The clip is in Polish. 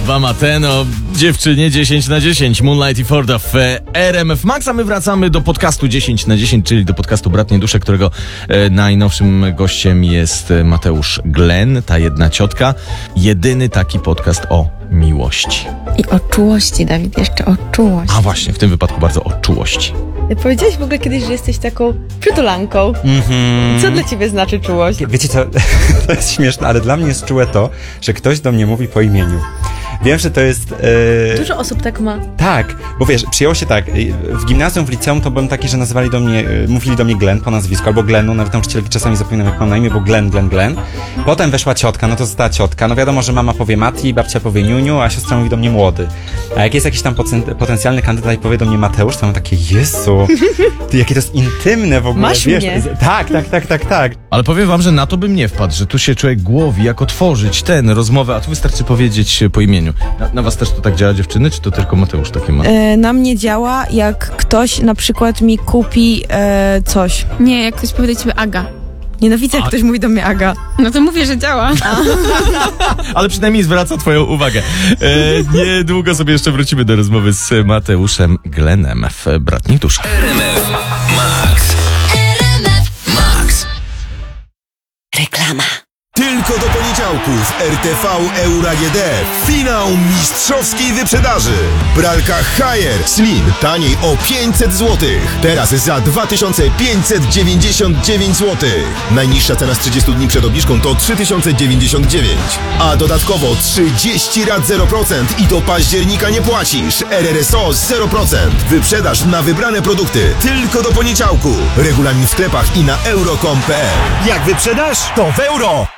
Abba Mateno, dziewczynie 10 na 10, Moonlight i Forda w RMF Max, a my wracamy do podcastu 10 na 10, czyli do podcastu Bratniej Dusze, którego najnowszym gościem jest Mateusz Glen, ta jedna ciotka. Jedyny taki podcast o miłości. I o czułości, Dawid, jeszcze o czułości. A właśnie, w tym wypadku bardzo o czułości. Powiedziałeś w ogóle kiedyś, że jesteś taką przytulanką. Co dla ciebie znaczy czułość? Wiecie co, to jest śmieszne, ale dla mnie jest czułe to, że ktoś do mnie mówi po imieniu. Wiem, że to jest... Dużo osób tak ma. Tak, bo wiesz, przyjęło się tak, w gimnazjum, w liceum to byłem taki, że nazywali do mnie, mówili do mnie Glen po nazwisku, albo Glenu, nawet nauczycielki czasami zapominam jak mam na imię, bo Glen. Potem weszła ciotka, no to została ciotka, no wiadomo, że mama powie Mati, babcia powie Niuniu, a siostra mówi do mnie Młody. A jak jest jakiś tam potencjalny kandydat i powie do mnie Mateusz, to mam takie, Jezu, ty, jakie to jest intymne w ogóle, Masz wiesz? mnie. Tak. Ale powiem wam, że na to bym nie wpadł, że tu się człowiek głowi, jak otworzyć rozmowę, a tu wystarczy powiedzieć po imieniu. Na was też to tak działa, dziewczyny, czy to tylko Mateusz takie ma? Na mnie działa, jak ktoś na przykład mi kupi coś. Nie, jak ktoś powie do ciebie Aga. Nienawidzę, jak ktoś mówi do mnie Aga. No to mówię, że działa. Ale przynajmniej zwraca twoją uwagę. Niedługo sobie jeszcze wrócimy do rozmowy z Mateuszem Glenem w Bratniej Duszach. RMF Max. Reklama. Tylko do poniedziałku w RTV Euro AGD finał mistrzowskiej wyprzedaży. Pralka Haier Slim taniej o 500 zł. Teraz za 2599 zł. Najniższa cena z 30 dni przed obniżką to 3099. A dodatkowo 30 rat 0% i do października nie płacisz. RRSO 0%. Wyprzedaż na wybrane produkty. Tylko do poniedziałku. Regulamin w sklepach i na euro.com.pl. Jak wyprzedasz, to w euro!